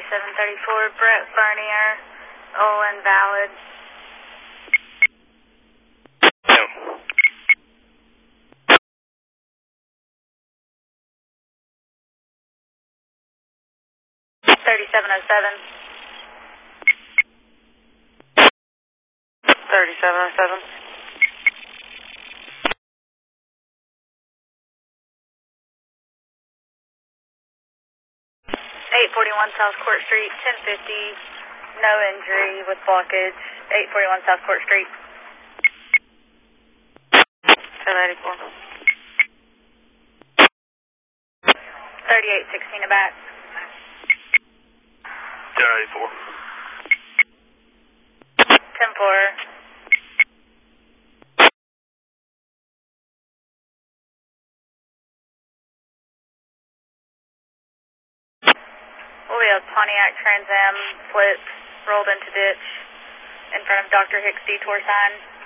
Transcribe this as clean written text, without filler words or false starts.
3734, Brett Bernier, Olin Valid. No. 3707. 3707. 841 South Court Street, 1050, no injury with blockage. 841 South Court Street. 1084. 3816 aback. 1084. 10-4. We have Pontiac Trans Am flip, rolled into ditch in front of Dr. Hicks detour sign.